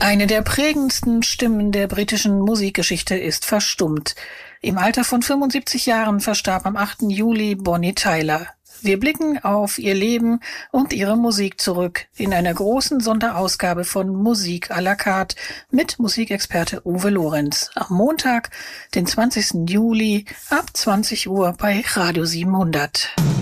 Eine der prägendsten Stimmen der britischen Musikgeschichte ist verstummt. Im Alter von 75 Jahren verstarb am 8. Juli Bonnie Tyler. Wir blicken auf ihr Leben und ihre Musik zurück in einer großen Sonderausgabe von Musik à la carte mit Musikexperte Uwe Lorenz am Montag, den 20. Juli ab 20 Uhr bei Radio 700.